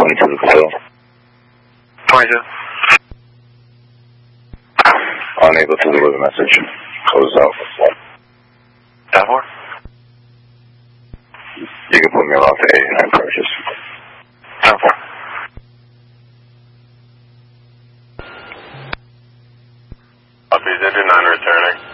22 to fulfill. 22. Unable to deliver message. Close out. 4. You can put me along to 89 purchase. 4. Copy, 89 returning.